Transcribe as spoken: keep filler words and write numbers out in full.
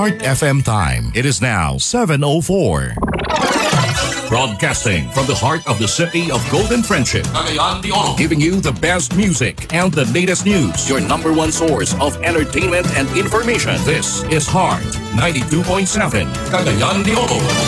Heart F M time. It is now seven oh four. Broadcasting from the heart of the city of Golden Friendship, Cagayan de Oro, giving you the best music and the latest news. Your number one source of entertainment and information. This is Heart ninety-two point seven, Cagayan de Oro.